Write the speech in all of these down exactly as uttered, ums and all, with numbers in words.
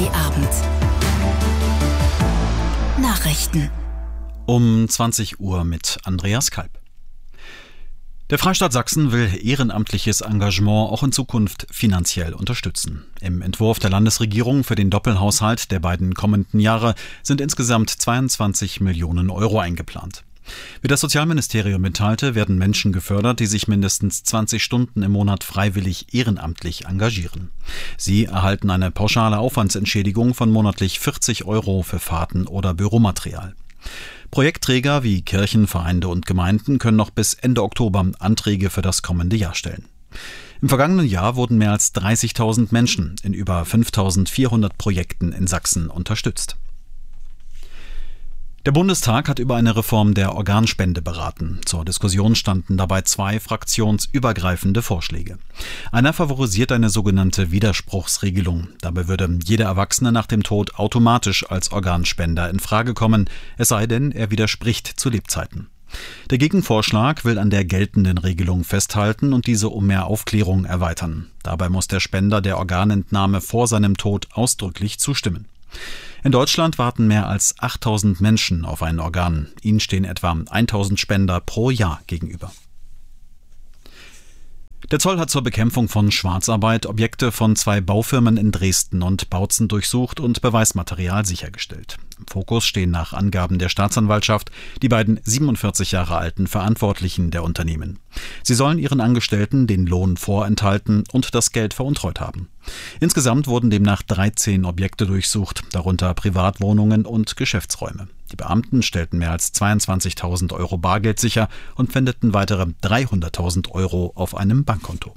Abend. Nachrichten. Um zwanzig Uhr mit Andreas Kalb. Der Freistaat Sachsen will ehrenamtliches Engagement auch in Zukunft finanziell unterstützen. Im Entwurf der Landesregierung für den Doppelhaushalt der beiden kommenden Jahre sind insgesamt zweiundzwanzig Millionen Euro eingeplant. Wie das Sozialministerium mitteilte, werden Menschen gefördert, die sich mindestens zwanzig Stunden im Monat freiwillig ehrenamtlich engagieren. Sie erhalten eine pauschale Aufwandsentschädigung von monatlich vierzig Euro für Fahrten oder Büromaterial. Projektträger wie Kirchen, Vereine und Gemeinden können noch bis Ende Oktober Anträge für das kommende Jahr stellen. Im vergangenen Jahr wurden mehr als dreißigtausend Menschen in über fünftausendvierhundert Projekten in Sachsen unterstützt. Der Bundestag hat über eine Reform der Organspende beraten. Zur Diskussion standen dabei zwei fraktionsübergreifende Vorschläge. Einer favorisiert eine sogenannte Widerspruchsregelung. Dabei würde jeder Erwachsene nach dem Tod automatisch als Organspender in Frage kommen, es sei denn, er widerspricht zu Lebzeiten. Der Gegenvorschlag will an der geltenden Regelung festhalten und diese um mehr Aufklärung erweitern. Dabei muss der Spender der Organentnahme vor seinem Tod ausdrücklich zustimmen. In Deutschland warten mehr als achttausend Menschen auf ein Organ. Ihnen stehen etwa tausend Spender pro Jahr gegenüber. Der Zoll hat zur Bekämpfung von Schwarzarbeit Objekte von zwei Baufirmen in Dresden und Bautzen durchsucht und Beweismaterial sichergestellt. Im Fokus stehen nach Angaben der Staatsanwaltschaft die beiden siebenundvierzig Jahre alten Verantwortlichen der Unternehmen. Sie sollen ihren Angestellten den Lohn vorenthalten und das Geld veruntreut haben. Insgesamt wurden demnach dreizehn Objekte durchsucht, darunter Privatwohnungen und Geschäftsräume. Die Beamten stellten mehr als zweiundzwanzigtausend Euro Bargeld sicher und pfändeten weitere dreihunderttausend Euro auf einem Bankkonto.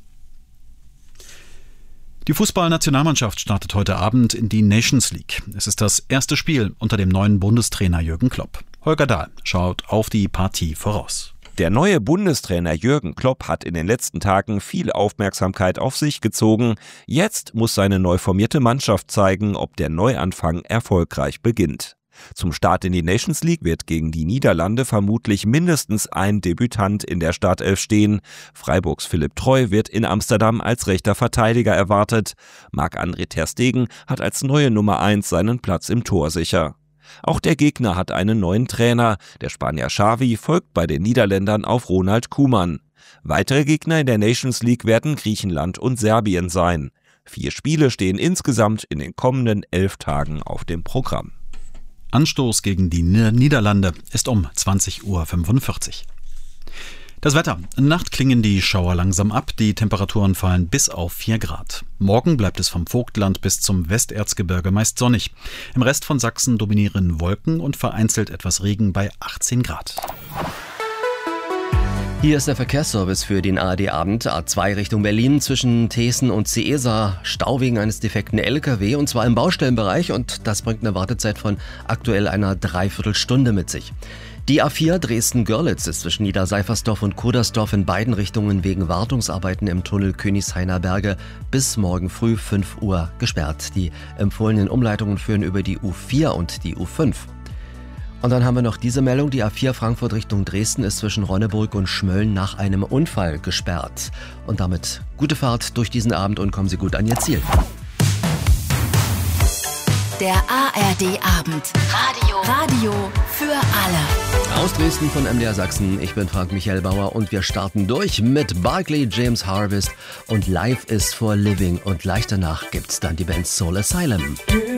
Die Fußballnationalmannschaft startet heute Abend in die Nations League. Es ist das erste Spiel unter dem neuen Bundestrainer Jürgen Klopp. Holger Dahl schaut auf die Partie voraus. Der neue Bundestrainer Jürgen Klopp hat in den letzten Tagen viel Aufmerksamkeit auf sich gezogen. Jetzt muss seine neu formierte Mannschaft zeigen, ob der Neuanfang erfolgreich beginnt. Zum Start in die Nations League wird gegen die Niederlande vermutlich mindestens ein Debütant in der Startelf stehen. Freiburgs Philipp Treu wird in Amsterdam als rechter Verteidiger erwartet. Marc-André ter Stegen hat als neue Nummer eins seinen Platz im Tor sicher. Auch der Gegner hat einen neuen Trainer. Der Spanier Xavi folgt bei den Niederländern auf Ronald Koeman. Weitere Gegner in der Nations League werden Griechenland und Serbien sein. Vier Spiele stehen insgesamt in den kommenden elf Tagen auf dem Programm. Anstoß gegen die Niederlande ist um zwanzig Uhr fünfundvierzig. Das Wetter. In Nacht klingen die Schauer langsam ab, die Temperaturen fallen bis auf vier Grad. Morgen bleibt es vom Vogtland bis zum Westerzgebirge meist sonnig. Im Rest von Sachsen dominieren Wolken und vereinzelt etwas Regen bei achtzehn Grad. Hier ist der Verkehrsservice für den A R D-Abend. A zwei Richtung Berlin zwischen Thesen und Seesa. Stau wegen eines defekten L K W und zwar im Baustellenbereich und das bringt eine Wartezeit von aktuell einer Dreiviertelstunde mit sich. Die A vier Dresden-Görlitz ist zwischen Niederseifersdorf und Kudersdorf in beiden Richtungen wegen Wartungsarbeiten im Tunnel Königshainer Berge bis morgen früh fünf Uhr gesperrt. Die empfohlenen Umleitungen führen über die U vier und die U fünf. Und dann haben wir noch diese Meldung, die A vier Frankfurt Richtung Dresden ist zwischen Ronneburg und Schmölln nach einem Unfall gesperrt. Und damit gute Fahrt durch diesen Abend und kommen Sie gut an Ihr Ziel. Der A R D-Abend. Radio. Radio für alle. Aus Dresden von M D R Sachsen, ich bin Frank Michael Bauer und wir starten durch mit Barclay James Harvest und Life is for Living und gleich danach gibt's dann die Band Soul Asylum.